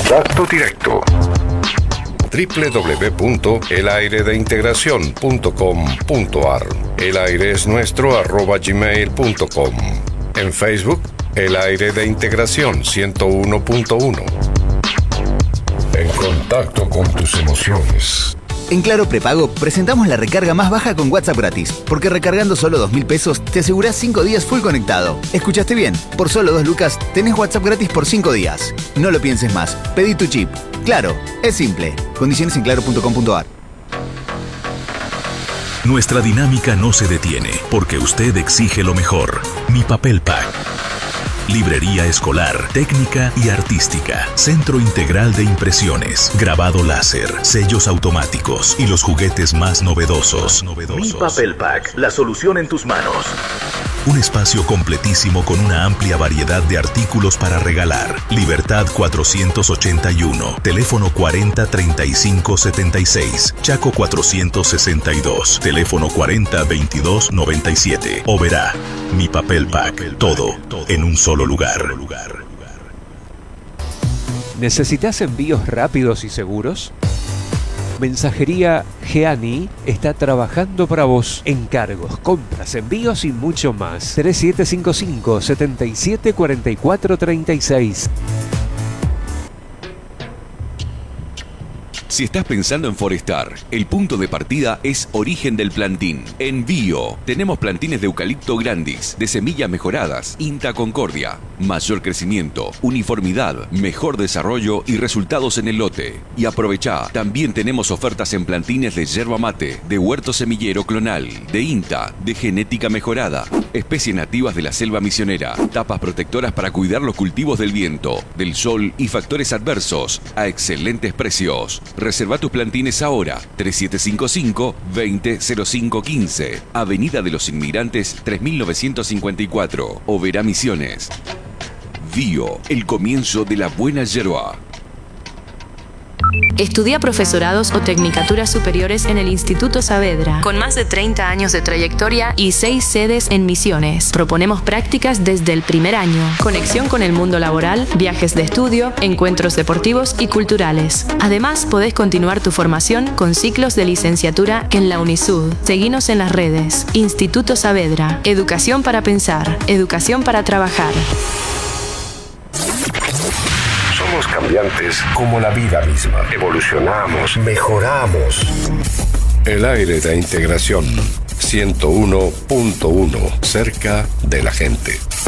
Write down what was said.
Contacto directo. www.eladeintegracion.com.ar. El aire es nuestro @gmail.com. En Facebook, El Aire de Integración 101.1. En contacto con tus emociones. En Claro Prepago presentamos la recarga más baja con WhatsApp gratis, porque recargando solo 2.000 pesos te asegurás 5 días full conectado. ¿Escuchaste bien? Por solo 2 lucas tenés WhatsApp gratis por 5 días. No lo pienses más, pedí tu chip. Claro, es simple. Condiciones en claro.com.ar. Nuestra dinámica no se detiene, porque usted exige lo mejor. Mi Papel Pack. Librería escolar, técnica y artística. Centro integral de impresiones, grabado láser, sellos automáticos y los juguetes más novedosos. Mi Papel Pack, la solución en tus manos. Un espacio completísimo con una amplia variedad de artículos para regalar. Libertad 481, teléfono 40 35 76, Chaco 462, teléfono 40 22 97. O verá, Mi Papel Pack, todo en un solo lugar. ¿Necesitas envíos rápidos y seguros? Mensajería Geani está trabajando para vos. Encargos, compras, envíos y mucho más. 3755 77 44 36. Si estás pensando en forestar, el punto de partida es Origen del Plantín. En Bio, tenemos plantines de eucalipto grandis, de semillas mejoradas, INTA Concordia. Mayor crecimiento, uniformidad, mejor desarrollo y resultados en el lote. Y aprovechá, también tenemos ofertas en plantines de yerba mate, de huerto semillero clonal, de INTA, de genética mejorada, especies nativas de la selva misionera, tapas protectoras para cuidar los cultivos del viento, del sol y factores adversos, a excelentes precios. Reserva tus plantines ahora, 3755-200515, Avenida de los Inmigrantes 3954, Oberá Misiones. Bio, el comienzo de la buena yerba. Estudia profesorados o tecnicaturas superiores en el Instituto Saavedra, con más de 30 años de trayectoria y 6 sedes en Misiones. Proponemos prácticas desde el primer año, conexión con el mundo laboral, viajes de estudio, encuentros deportivos y culturales. Además, podés continuar tu formación con ciclos de licenciatura en la Unisud. Seguinos en las redes. Instituto Saavedra. Educación para pensar. Educación para trabajar. Somos cambiantes como la vida misma. Evolucionamos, mejoramos. El Aire de Integración 101.1, cerca de la gente.